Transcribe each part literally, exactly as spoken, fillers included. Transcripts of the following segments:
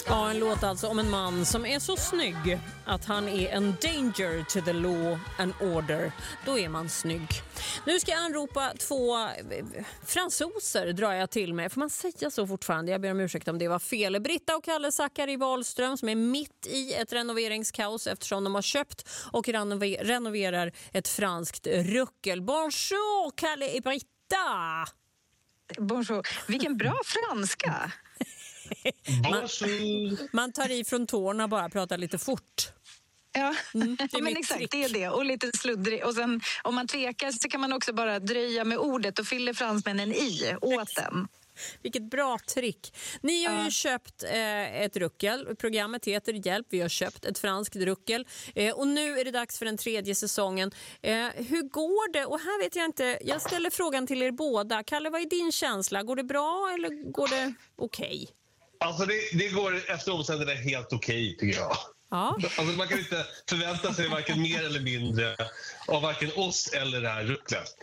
Ja, en låt alltså om en man som är så snygg att han är en danger to the law and order. Då är man snygg. Nu ska jag anropa två fransoser, drar jag till med. Får man säga så fortfarande? Jag ber om ursäkt om det var fel. Britta och Kalle Zackari Wahlström som är mitt i ett renoveringskaos eftersom de har köpt och renover- renoverar ett franskt ruckel. Bonjour, Kalle och Britta! Bonjour. Vilken bra franska! man, man tar i från tårna bara, pratar lite fort. Ja, mm, ja men exakt, trick. Det är det. Och lite sluddrig. Och sen om man tvekar så kan man också bara dröja med ordet och fyller fransmännen i åt den. Vilket bra trick. Ni har ju ja. köpt eh, ett ruckel. Programmet heter Hjälp, vi har köpt ett franskt ruckel. Eh, och nu är det dags för den tredje säsongen. Eh, hur går det? Och här vet jag inte, jag ställer frågan till er båda. Kalle, vad är din känsla? Går det bra eller går det okej? Okay? Alltså det, det går efter omständigheterna helt okej okay, tycker jag. Ja. Alltså man kan inte förvänta sig varken mer eller mindre av varken oss eller det här rucklet.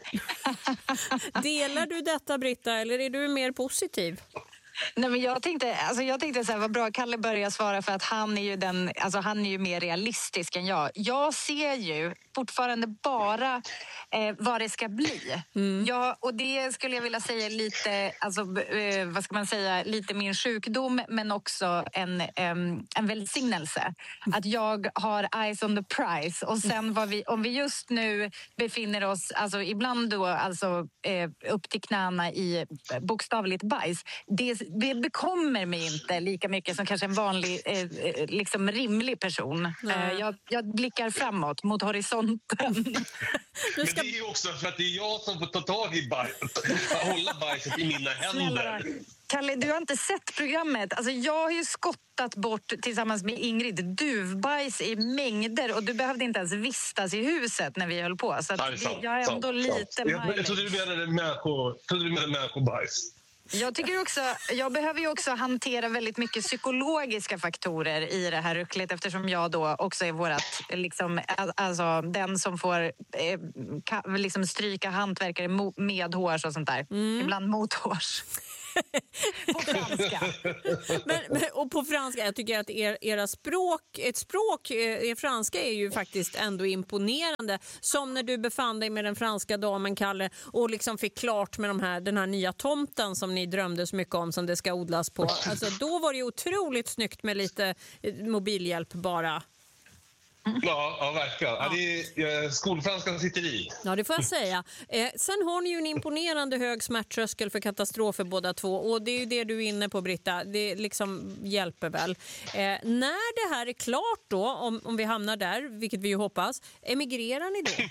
Delar du detta, Britta, eller är du mer positiv? Nej, men jag tänkte, alltså jag tänkte så här, vad bra Kalle börjar svara för att han är ju den, alltså han är ju mer realistisk än jag. Jag ser ju fortfarande bara eh, vad det ska bli. Mm. Ja, och det skulle jag vilja säga lite, alltså eh, vad ska man säga, lite min sjukdom men också en, eh, en välsignelse. Att jag har eyes on the prize och sen vad vi, om vi just nu befinner oss, alltså ibland då alltså eh, upp till knäna i bokstavligt bajs. Det Det bekommer mig inte lika mycket som kanske en vanlig, eh, liksom rimlig person. Eh, jag, jag blickar framåt mot horisonten. Men det är ju också för att det är jag som får ta tag i bajset. Hålla bajset i mina händer. Kalle, du har inte sett programmet. Alltså, jag har ju skottat bort tillsammans med Ingrid duvbajs i mängder och du behövde inte ens vistas i huset när vi höll på. Så att Nej, sant, jag är ändå sant, lite sant. Jag, jag trodde du menade människor, trodde du menade människobajs. Jag tycker också, jag behöver ju också hantera väldigt mycket psykologiska faktorer i det här rucklet eftersom jag då också är vårat, liksom, alltså den som får eh, ka, liksom stryka hantverkare mo, med hårs och sånt där. Mm. Ibland mot hårs. På franska. men, men, och på franska, jag tycker att er, era språk, ett språk, er franska är ju faktiskt ändå imponerande. Som när du befann dig med den franska damen Kalle och liksom fick klart med de här, den här nya tomten som ni drömde så mycket om som det ska odlas på. Alltså, då var det ju otroligt snyggt med lite mobilhjälp bara. Ja, ja, verkligen. Ja. Det är, skolfranskan sitter i. Ja, det får jag säga. Eh, sen har ni ju en imponerande hög smärttröskel för katastrofer båda två. Och det är ju det du är inne på, Britta. Det liksom hjälper väl. Eh, när det här är klart då, om, om vi hamnar där, vilket vi ju hoppas, emigrerar ni då?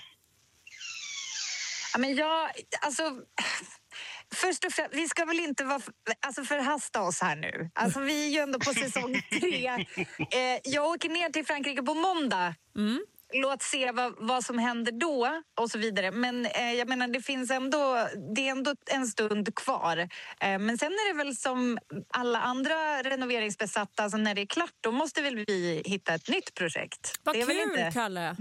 Ja, men jag, alltså... Först och främst, vi ska väl inte vara, alltså förhasta oss här nu. Alltså vi är ju ändå på säsong tre. Eh, jag åker ner till Frankrike på måndag. Mm. Låt se vad, vad som händer då och så vidare. Men eh, jag menar, det finns ändå, det är ändå en stund kvar. Eh, men sen är det väl som alla andra renoveringsbesatta, alltså när det är klart, då måste väl vi hitta ett nytt projekt. Vad det är kul, väl inte... Kalle!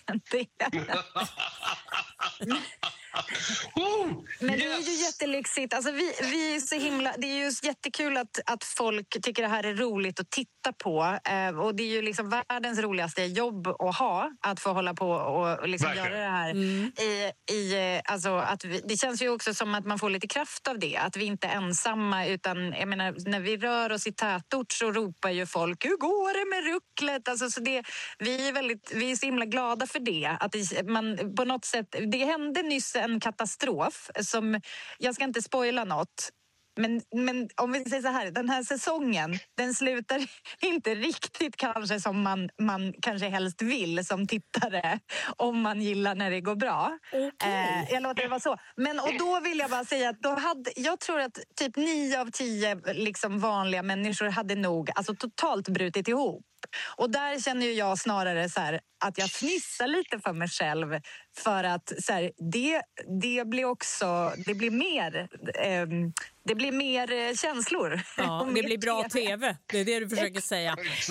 Men det är ju jättelyxigt. Alltså vi, vi är så himla, det är ju jättekul att, att folk tycker det här är roligt att titta på. Eh, och det är ju liksom världens roligaste jobb att ha. Att få hålla på och, och liksom göra det här. Mm. I, i, alltså att vi, det känns ju också som att man får lite kraft av det. Att vi inte är ensamma. Utan jag menar, när vi rör oss i tätort så ropar ju folk, hur går det med rucklet? Alltså, så det, vi, är väldigt, vi är så himla glada för det. Att det, man på något sätt, det hände nyss en katastrof som, jag ska inte spoila något, men, men om vi säger så här, den här säsongen, den slutar inte riktigt kanske som man, man kanske helst vill som tittare, om man gillar när det går bra. Okay. Eh, jag låter det vara så. Men och då vill jag bara säga att då hade, jag tror att typ nio av tio liksom vanliga människor hade nog alltså totalt brutit ihop. Och där känner ju jag snarare så här, att jag fnissar lite för mig själv för att så här, det, det blir också, det blir mer eh, det blir mer känslor. Ja, det blir bra tv. Det är det du försöker säga.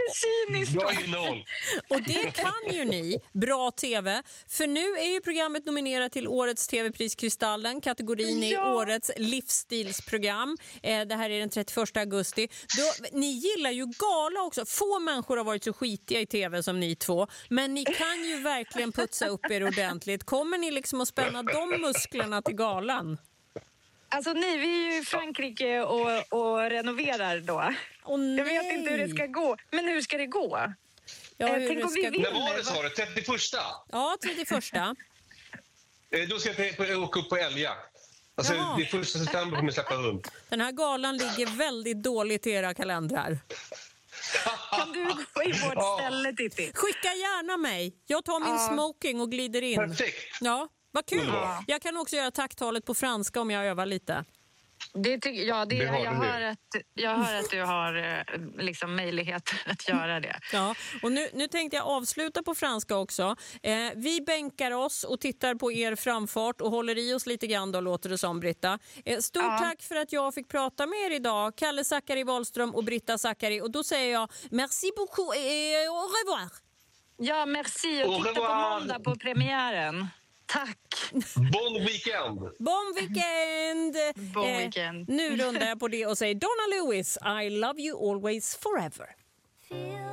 cyniskt. Bra innehåll. Och det kan ju ni, bra tv. För nu är ju programmet nominerat till årets tv-pris Kristallen. Kategorin är Ja. årets livsstilsprogram. Eh, det här är den trettioförsta augusti. Då, ni gillar ju gala också. Få människor har varit så skitiga i tv som ni två. Men ni kan ju verkligen putsa upp er ordentligt. Kommer ni liksom att spänna de musklerna till galan? Alltså nej, vi är ju i Frankrike och, och renoverar då. Åh, nej. Jag vet inte hur det ska gå. Men hur ska det gå? Ja, Eh, hur tänk det om vi ska vinner. gå. När var det, sa du? trettioförsta? Ja, trettioförsta. Eh, Då ska jag åka upp på älgjakt. Alltså, Jaha. det är första september kommer jag släppa hund. Den här galan ligger väldigt dåligt i era kalendrar. Kan du gå i vårt Ja. ställe, Titti? Skicka gärna mig. Jag tar min Ja. smoking och glider in. Perfekt. Ja, vad kul. Underbart. Jag kan också göra tacktalet på franska om jag övar lite. Det tycker, ja, det, Det har jag, du nu. hör att, jag hör att du har eh, liksom möjlighet att göra det. Ja, och nu, nu tänkte jag avsluta på franska också. Eh, vi bänkar oss och tittar på er framfart och håller i oss lite grann då, låter det som, Britta. Eh, stort Ja. tack för att jag fick prata med er idag, Kalle Zackari Wahlström och Britta Zackari. Och då säger jag merci beaucoup et au revoir. Ja, merci. Och Au titta på revoir. måndag på premiären. Tack. Bon weekend! Bon weekend! Bon weekend. Nu rundar jag på det och säger Donna Lewis, I love you always forever. Feel